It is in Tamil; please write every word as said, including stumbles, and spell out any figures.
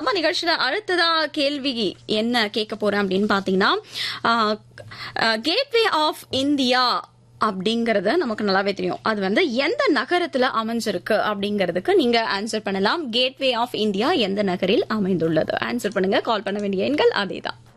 நம்ம நிகழ்ச்சியில அடுத்ததா கேள்வி என்ன கேட்க போறேன் அப்படின்னு பாத்தீங்கன்னா, கேட்வே ஆஃப் இந்தியா அப்படிங்கறது நமக்கு நல்லாவே தெரியும். அது வந்து எந்த நகரத்துல அமைஞ்சிருக்கு அப்படிங்கறதுக்கு நீங்க ஆன்சர் பண்ணலாம். கேட்வே ஆஃப் இந்தியா எந்த நகரில் அமைந்துள்ளது? ஆன்சர் பண்ணுங்க. கால் பண்ண வேண்டிய எண்கள் அதேதான்.